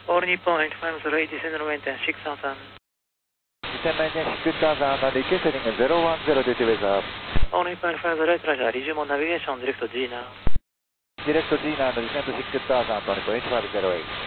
All Nippon 850, descend maintenance 6000. Descend maintenance 6000, and request heading 010 due to weather. All Nippon 850, pleasure, resume on navigation, direct G now. Direct G now, descend to 6000, Nippon 8508.